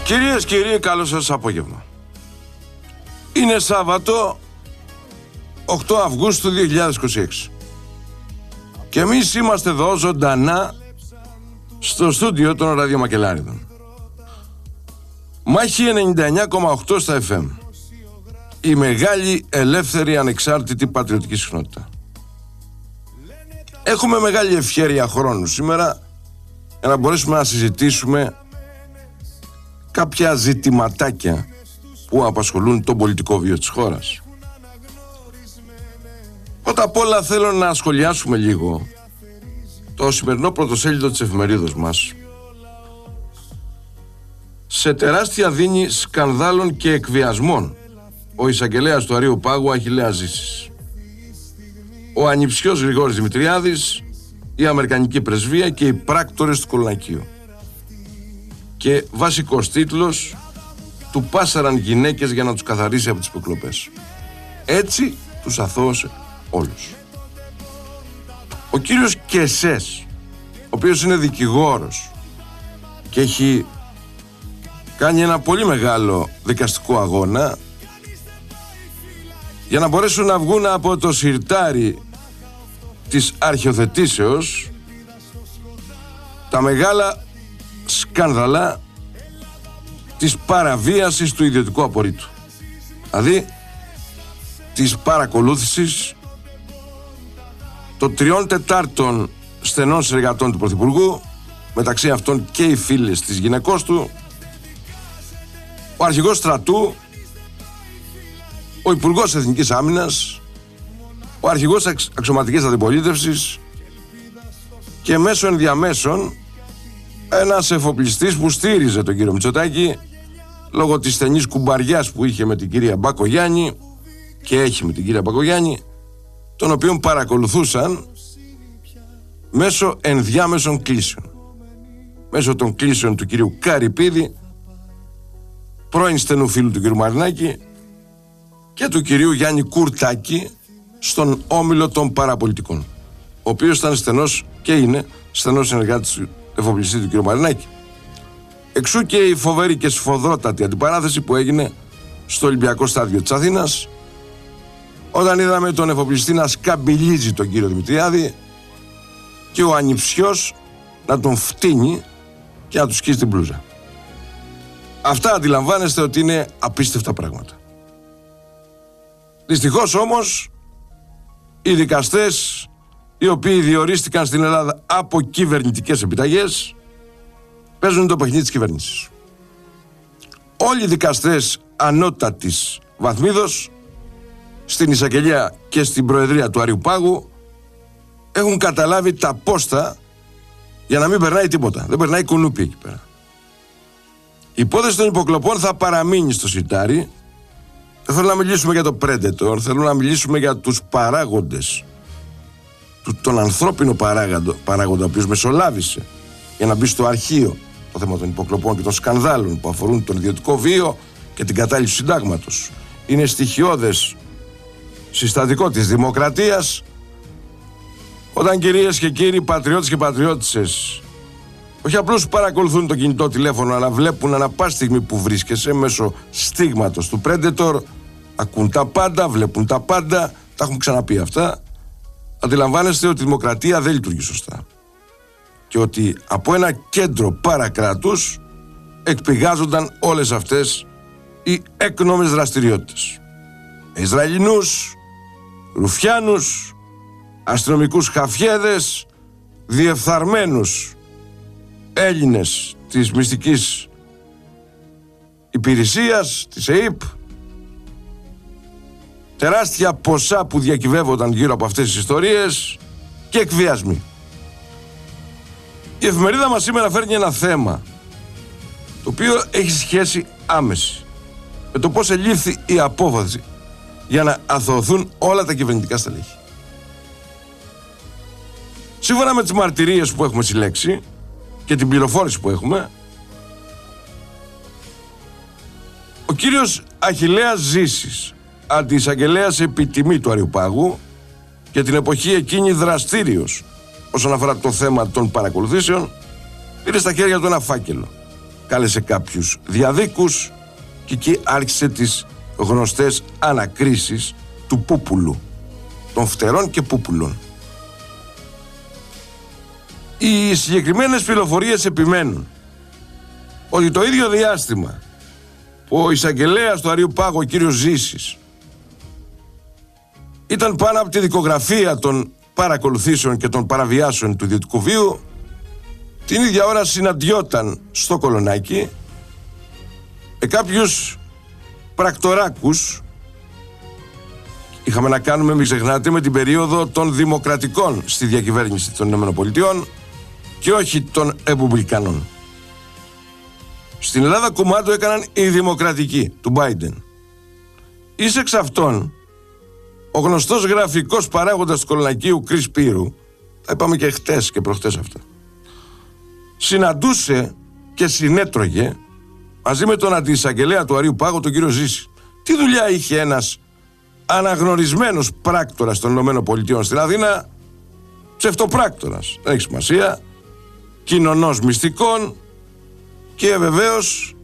Κυρίες και κύριοι, καλό σας απόγευμα. Είναι Σάββατο 8 Αυγούστου 2026 και εμείς είμαστε εδώ ζωντανά στο στούντιο των Ραδιομακελάριδων. Μάχη 99,8 στα FM. Η μεγάλη ελεύθερη ανεξάρτητη πατριωτική συχνότητα. Έχουμε μεγάλη ευχέρεια χρόνου σήμερα για να μπορέσουμε να συζητήσουμε κάποια ζητηματάκια που απασχολούν τον πολιτικό βίο της χώρας. Πρώτα απ' όλα θέλω να σχολιάσουμε λίγο το σημερινό πρωτοσέλιδο της εφημερίδος μας. Σε τεράστια δίνη σκανδάλων και εκβιασμών, ο εισαγγελέας του Αρείου Πάγου Αχιλλέας Ζήσης. Ο ανιψιός Γρηγόρης Δημητριάδης, η Αμερικανική Πρεσβεία και οι πράκτορες του Κολονακείου. Και βασικός τίτλος, του πάσαραν γυναίκες για να τους καθαρίσει από τις υποκλοπές. Έτσι τους αθώωσε όλους. Ο κύριος Κεσές, ο οποίος είναι δικηγόρος και έχει κάνει ένα πολύ μεγάλο δικαστικό αγώνα για να μπορέσουν να βγουν από το σιρτάρι της αρχιοθετήσεως τα μεγάλα σκάνδαλα της παραβίασης του ιδιωτικού απορρίτου. Δηλαδή της παρακολούθησης των 3/4 στενών συνεργατών του Πρωθυπουργού, μεταξύ αυτών και οι φίλες της γυναικός του, ο αρχηγός στρατού, ο υπουργός Εθνικής Άμυνας, ο αρχηγός αξιωματικής αντιπολίτευσης και μέσω ενδιαμέσων ένας εφοπλιστής που στήριζε τον κύριο Μητσοτάκη λόγω της στενής κουμπαριάς που είχε με την κυρία Μπακογιάννη και έχει με την κυρία Μπακογιάννη, τον οποίον παρακολουθούσαν μέσω ενδιάμεσων κλήσεων. Μέσω των κλήσεων του κυρίου Καρυπίδη, πρώην στενού φίλου του κυρίου Μαρινάκη, και του κυρίου Γιάννη Κουρτάκη στον όμιλο των παραπολιτικών, ο οποίος ήταν στενός και είναι στενός συνεργάτης του εφοπλιστή του κ. Μαρινάκη. Εξού και η φοβερή και σφοδρότατη αντιπαράθεση που έγινε στο Ολυμπιακό Στάδιο της Αθήνας, όταν είδαμε τον εφοπλιστή να σκαμπιλίζει τον κύριο Δημητριάδη και ο ανιψιός να τον φτύνει και να του σκίσει την μπλούζα. Αυτά αντιλαμβάνεστε ότι είναι απίστευτα πράγματα. Δυστυχώς όμως οι δικαστές, οι οποίοι διορίστηκαν στην Ελλάδα από κυβερνητικές επιταγές, παίζουν το παιχνίδι της κυβέρνησης. Όλοι οι δικαστές ανώτατης βαθμίδος στην εισαγγελία και στην προεδρία του Αρείου Πάγου έχουν καταλάβει τα πόστα για να μην περνάει τίποτα. Δεν περνάει κουνούπι εκεί πέρα. Η υπόθεση των υποκλοπών θα παραμείνει στο σιτάρι. Δεν θέλω να μιλήσουμε για το Predator, θέλω να μιλήσουμε για τους παράγοντες, τον ανθρώπινο παράγοντα, ο οποίος μεσολάβησε για να μπει στο αρχείο το θέμα των υποκλοπών και των σκανδάλων που αφορούν τον ιδιωτικό βίο και την κατάληψη του συντάγματος. Είναι στοιχειώδες συστατικό της δημοκρατίας όταν, κυρίες και κύριοι, πατριώτες και πατριώτισσες όχι απλώς παρακολουθούν το κινητό τηλέφωνο, αλλά βλέπουν ανά πάση στιγμή που βρίσκεσαι μέσω στίγματος του Predator, ακούν τα πάντα, βλέπουν τα πάντα, τα έχουμε ξαναπεί αυτά. Αντιλαμβάνεστε ότι η δημοκρατία δεν λειτουργεί σωστά και ότι από ένα κέντρο παρακράτους εκπηγάζονταν όλες αυτές οι έκνομες δραστηριότητες. Ισραηλινούς, ρουφιάνους, αστυνομικούς χαφιέδες, διεφθαρμένους Έλληνες της μυστικής υπηρεσίας, της ΕΥΠ, τεράστια ποσά που διακυβεύονταν γύρω από αυτές τις ιστορίες και εκβιασμοί. Η εφημερίδα μας σήμερα φέρνει ένα θέμα το οποίο έχει σχέση άμεση με το πώς ελήφθη η απόφαση για να αθωωωθούν όλα τα κυβερνητικά στελέχη. Σύμφωνα με τις μαρτυρίες που έχουμε συλλέξει και την πληροφόρηση που έχουμε, ο κύριος Αχιλλέας Ζήσης, αντιεισαγγελέας επιτιμή του Αρείου Πάγου και την εποχή εκείνη δραστήριος όσον αφορά το θέμα των παρακολουθήσεων, πήρε στα χέρια του ένα φάκελο κάλεσε κάποιους διαδίκους και εκεί άρχισε τις γνωστές ανακρίσεις του πούπουλου, των φτερών και πούπουλων. Οι συγκεκριμένες πληροφορίες επιμένουν ότι το ίδιο διάστημα που ο εισαγγελέας του Αριού Πάγου, ο κύριος Ζήσης, ήταν πάνω από τη δικογραφία των παρακολουθήσεων και των παραβιάσεων του ιδιωτικού βίου, την ίδια ώρα συναντιόταν στο Κολονάκι με κάποιους πρακτοράκους. Είχαμε να κάνουμε, μην ξεχνάτε, με την περίοδο των δημοκρατικών στη διακυβέρνηση των ΗΠΑ και όχι των ρεπουμπλικανών. Στην Ελλάδα κουμάντο έκαναν οι δημοκρατικοί του Biden. Εις εξ αυτών, ο γνωστός γραφικός παράγοντας του Κολονακίου, Κρίς Πύρου, τα είπαμε και χτες και προχτές αυτά, συναντούσε και συνέτρωγε μαζί με τον αντιεισαγγελέα του Αρείου Πάγου, τον κύριο Ζήση. Τι δουλειά είχε ένας αναγνωρισμένος πράκτορας των ΗΠΑ στην Αθήνα, ψευτοπράκτορας, δεν έχει σημασία, κοινωνός μυστικών και βεβαίως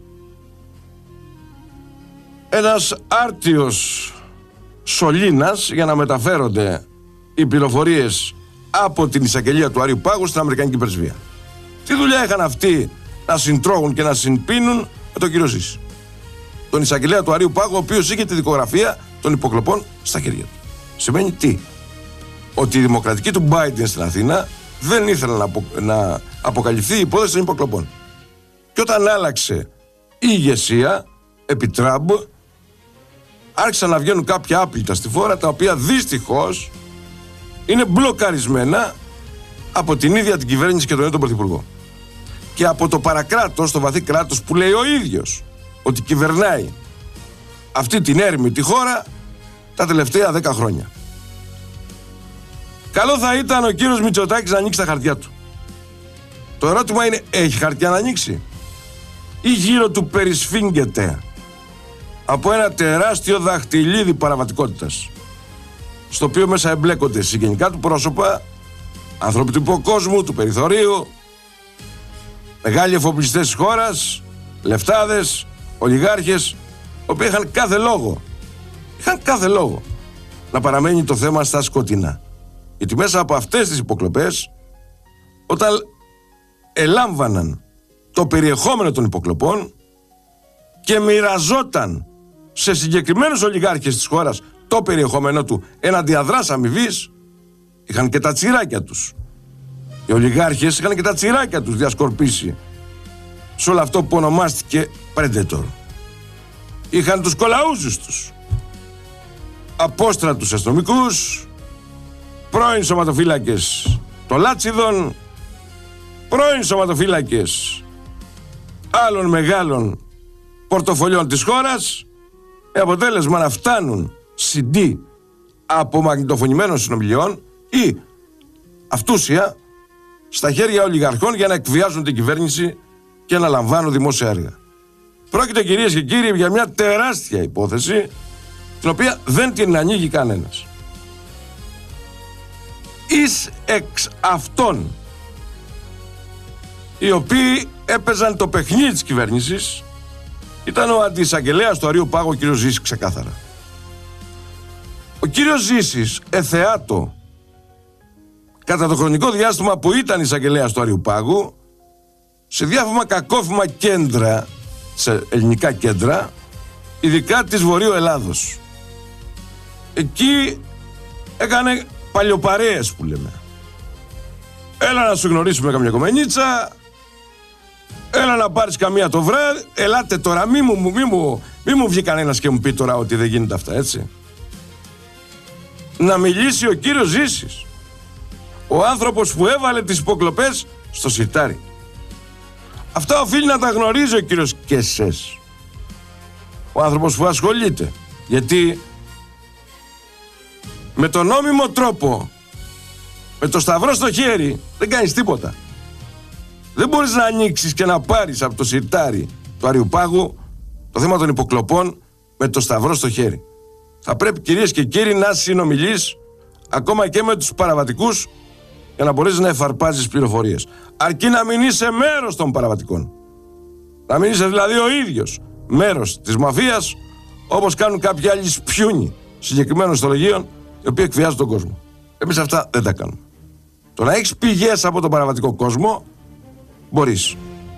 ένας άρτιος σωλήνας για να μεταφέρονται οι πληροφορίες από την εισαγγελία του Αρείου Πάγου στην Αμερικανική πρεσβεία. Τι δουλειά είχαν αυτοί να συντρώγουν και να συμπίνουν με τον κύριο Ζήση, τον εισαγγελέα του Αρείου Πάγου, ο οποίος είχε τη δικογραφία των υποκλοπών στα χέρια του? Σημαίνει τι? Ότι η δημοκρατική του Biden στην Αθήνα δεν ήθελε να αποκαλυφθεί η υπόθεση των υποκλοπών. Και όταν άλλαξε η ηγεσία επί Τραμπ, άρχισαν να βγαίνουν κάποια άπλυτα στη φόρα, τα οποία δυστυχώς είναι μπλοκαρισμένα από την ίδια την κυβέρνηση και τον ίδιο τον Πρωθυπουργό. Και από το παρακράτος, το βαθύ κράτος που λέει ο ίδιος ότι κυβερνάει αυτή την έρημη τη χώρα τα τελευταία 10 χρόνια. Καλό θα ήταν ο κύριος Μητσοτάκης να ανοίξει τα χαρτιά του. Το ερώτημα είναι, έχει χαρτιά να ανοίξει ή γύρω του περισφίγγεται από ένα τεράστιο δαχτυλίδι παραβατικότητας, στο οποίο μέσα εμπλέκονται συγγενικά του πρόσωπα, άνθρωποι του υποκόσμου, του περιθωρίου, μεγάλοι εφοπλιστές της χώρας, λεφτάδες, ολιγάρχες, οι οποίοι είχαν κάθε λόγο να παραμένει το θέμα στα σκοτεινά. Γιατί μέσα από αυτές τις υποκλοπές, όταν ελάμβαναν το περιεχόμενο των υποκλοπών και μοιραζόταν σε συγκεκριμένους ολιγάρχες της χώρας το περιεχόμενο του έναντι αδράς αμοιβής, είχαν και τα τσιράκια τους. Οι ολιγάρχες είχαν και τα τσιράκια τους διασκορπίσει σε όλο αυτό που ονομάστηκε Predator. Είχαν τους κολαούζους τους, απόστρατους αστυνομικούς, πρώην σωματοφύλακες των Λάτσιδων, πρώην σωματοφύλακες άλλων μεγάλων πορτοφολιών της χώρας, με αποτέλεσμα να φτάνουν CD απομαγνητοφωνημένων συνομιλιών ή αυτούσια στα χέρια ολιγαρχών για να εκβιάζουν την κυβέρνηση και να λαμβάνουν δημόσια έργα. Πρόκειται, κυρίες και κύριοι, για μια τεράστια υπόθεση, την οποία δεν την ανοίγει κανένας. Εις εξ αυτών οι οποίοι έπαιζαν το παιχνίδι της κυβέρνησης ήταν ο αντιεισαγγελέας του Αρείου Πάγου, ο κύριος Ζήσης, ξεκάθαρα. Ο κύριος Ζήσης εθεάτο κατά το χρονικό διάστημα που ήταν εισαγγελέας του Αρείου Πάγου σε διάφορα κακόφημα κέντρα, σε ελληνικά κέντρα, ειδικά της Βορείου Ελλάδος. Εκεί έκανε παλιοπαρέες που λέμε. Έλα να σου γνωρίσουμε καμιά κομμενίτσα, έλα να πάρεις καμία το βράδυ, ελάτε τώρα, μη μου βγει κανένας και μου πει τώρα ότι δεν γίνεται αυτά, έτσι. Να μιλήσει ο κύριος Ζήσης, ο άνθρωπος που έβαλε τις υποκλοπές στο σιρτάρι. Αυτά οφείλει να τα γνωρίζει ο κύριος Κεσές, ο άνθρωπος που ασχολείται, γιατί με τον νόμιμο τρόπο, με το σταυρό στο χέρι, δεν κάνεις τίποτα. Δεν μπορείς να ανοίξεις και να πάρεις από το σιρτάρι του Αρείου Πάγου το θέμα των υποκλοπών με το σταυρό στο χέρι. Θα πρέπει, κυρίες και κύριοι, να συνομιλείς ακόμα και με τους παραβατικούς για να μπορείς να εφαρπάζεις πληροφορίες. Αρκεί να μην είσαι μέρος των παραβατικών. Να μην είσαι δηλαδή ο ίδιος μέρος της μαφίας, όπως κάνουν κάποιοι άλλοι σπιούνι συγκεκριμένων ιστολογίων, οι οποίοι εκβιάζουν τον κόσμο. Εμείς αυτά δεν τα κάνουμε. Το να έχεις πηγές από τον παραβατικό κόσμο, μπορείς.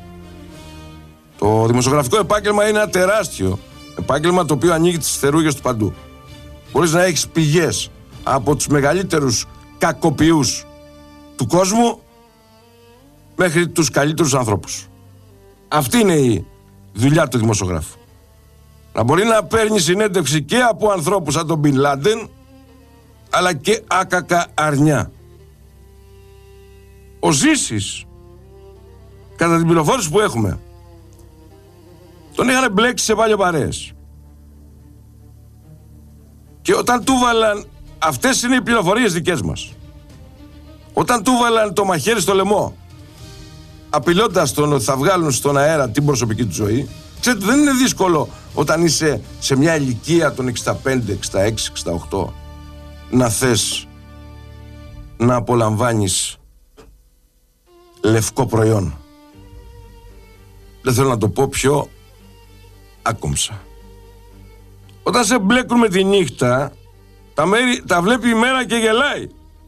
Το δημοσιογραφικό επάγγελμα είναι ένα τεράστιο επάγγελμα, το οποίο ανοίγει τις θερούγες του παντού. Μπορείς να έχεις πηγές από τους μεγαλύτερους κακοποιούς του κόσμου μέχρι τους καλύτερους ανθρώπους. Αυτή είναι η δουλειά του δημοσιογράφου. Να μπορεί να παίρνει συνέντευξη και από ανθρώπους σαν τον Μπιν Λάντεν, αλλά και άκακα αρνιά. Ο Ζήσης, κατά την πληροφόρηση που έχουμε, τον είχαν μπλέξει σε παλιοπαρέες. Και όταν του βάλαν, αυτές είναι οι πληροφορίες δικές μας, όταν του βάλαν το μαχαίρι στο λαιμό, απειλώντας τον ότι θα βγάλουν στον αέρα την προσωπική του ζωή, ξέρετε, δεν είναι δύσκολο όταν είσαι σε μια ηλικία των 65, 66, 68 να θες να απολαμβάνεις λευκό προϊόν. Δεν θέλω να το πω πιο άκομψα. Όταν σε μπλέκουν με τη νύχτα, τα βλέπει η μέρα και γελάει.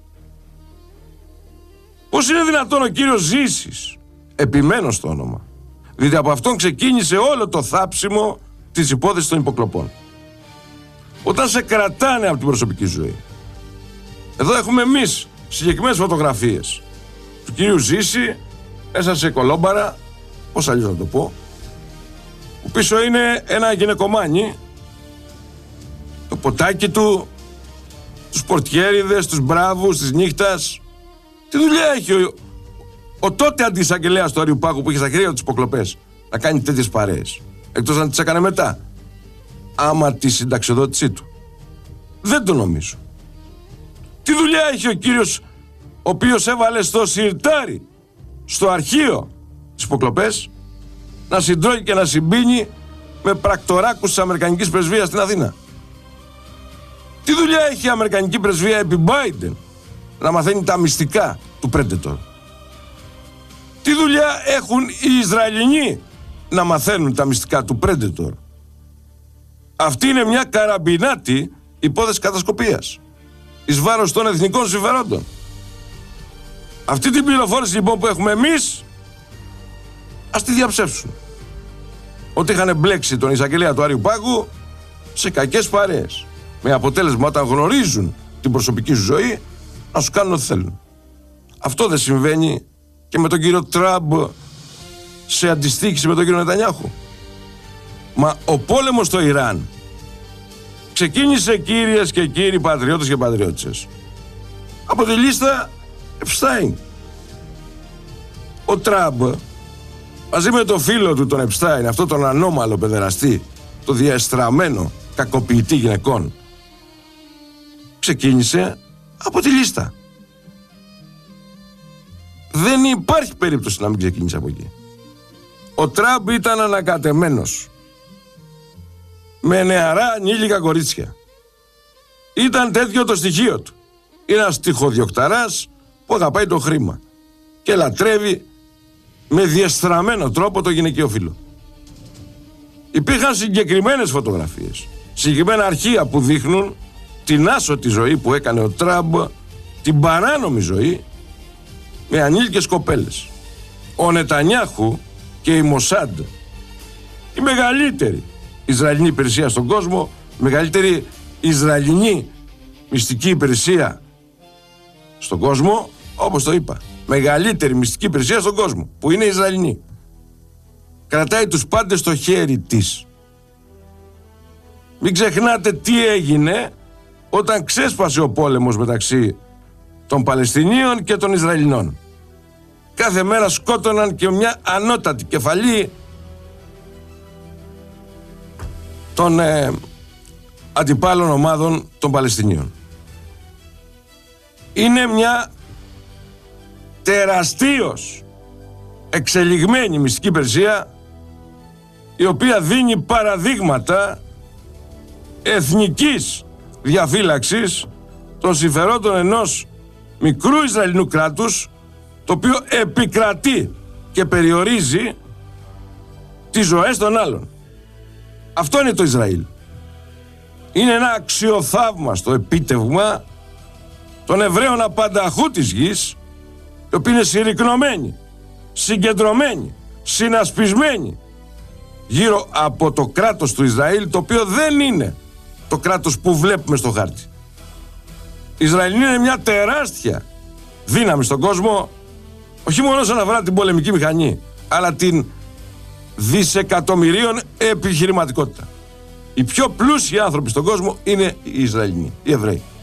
Πώς είναι δυνατόν ο κύριος Ζήσης, επιμένω στο όνομα, διότι από αυτόν ξεκίνησε όλο το θάψιμο της υπόθεσης των υποκλοπών. Όταν σε κρατάνε από την προσωπική ζωή. Εδώ έχουμε εμείς συγκεκριμένες φωτογραφίες του κυρίου Ζήση μέσα σε κολόμπαρα, πώς αλλιώς να το πω, που πίσω είναι ένα γυναικομάνι, το ποτάκι του, τους πορτιέριδες, τους μπράβους της νύχτας. Τι δουλειά έχει ο τότε αντισαγγελέας του Αριουπάγου που είχε στα χέρια του τις υποκλοπές να κάνει τέτοιες παρέες, εκτός αν τις έκανε μετά, άμα τη συνταξιοδότησή του? Δεν το νομίζω. Τι δουλειά έχει ο κύριος ο οποίος έβαλε στο σιρτάρι, στο αρχείο, τις υποκλοπές, να συντρώει και να συμπίνει με πρακτοράκους της Αμερικανικής Πρεσβείας στην Αθήνα? Τι δουλειά έχει η Αμερικανική Πρεσβεία επί Biden να μαθαίνει τα μυστικά του Predator? Τι δουλειά έχουν οι Ισραηλινοί να μαθαίνουν τα μυστικά του Predator? Αυτή είναι μια καραμπινάτη υπόθεση κατασκοπίας εις βάρος των εθνικών συμφερόντων. Αυτή την πληροφόρηση λοιπόν που έχουμε εμείς, ας τη διαψεύσουν. Ότι είχαν μπλέξει τον εισαγγελέα του Άριου Πάγου σε κακές παρέες. Με αποτέλεσμα, όταν γνωρίζουν την προσωπική σου ζωή, να σου κάνουν ό,τι θέλουν. Αυτό δεν συμβαίνει και με τον κύριο Τραμπ σε αντιστοίχηση με τον κύριο Νετανιάχου? Μα ο πόλεμος στο Ιράν ξεκίνησε, κύριες και κύριοι πατριώτες και πατριώτισσες, από τη λίστα Epstein. Ο Τραμπ, μαζί με το φίλο του τον Epstein, αυτό τον ανώμαλο παιδεραστή, το διαεστραμμένο κακοποιητή γυναικών, ξεκίνησε από τη λίστα. Δεν υπάρχει περίπτωση να μην ξεκίνησε από εκεί. Ο Τραμπ ήταν ανακατεμένος με νεαρά ανήλικα κορίτσια. Ήταν τέτοιο το στοιχείο του. Είναι ένας τυχοδιοκταράς που αγαπάει το χρήμα και λατρεύει με διεστραμμένο τρόπο το γυναικείο φύλο. Υπήρχαν συγκεκριμένες φωτογραφίες, συγκεκριμένα αρχεία που δείχνουν την άσωτη ζωή που έκανε ο Τραμπ, την παράνομη ζωή με ανήλικες κοπέλες. Ο Νετανιάχου και η Μοσάντ, η μεγαλύτερη Ισραηλινή υπηρεσία στον κόσμο, η μεγαλύτερη Ισραηλινή μυστική υπηρεσία στον κόσμο, όπως το είπα, μεγαλύτερη μυστική υπηρεσία στον κόσμο, που είναι Ισραηλινή, κρατάει τους πάντες στο χέρι της. Μην ξεχνάτε τι έγινε όταν ξέσπασε ο πόλεμος μεταξύ των Παλαιστινίων και των Ισραηλινών. Κάθε μέρα σκότωναν και μια ανώτατη κεφαλή των αντιπάλων ομάδων των Παλαιστινίων. Είναι μια τεραστίως εξελιγμένη μυστική υπηρεσία, η οποία δίνει παραδείγματα εθνικής διαφύλαξης των συμφερόντων ενός μικρού Ισραηλινού κράτους, το οποίο επικρατεί και περιορίζει τις ζωές των άλλων. Αυτό είναι το Ισραήλ. Είναι ένα αξιοθαύμαστο επίτευγμα των Εβραίων απανταχού της γης, οι οποίοι είναι συρρικνωμένοι, συγκεντρωμένοι, συνασπισμένοι γύρω από το κράτος του Ισραήλ, το οποίο δεν είναι το κράτος που βλέπουμε στο χάρτη. Η Ισραηλινή είναι μια τεράστια δύναμη στον κόσμο, όχι μόνο όσον αφορά την πολεμική μηχανή, αλλά την δισεκατομμυρίων επιχειρηματικότητα. Οι πιο πλούσιοι άνθρωποι στον κόσμο είναι οι Ισραηλινοί, οι Εβραίοι.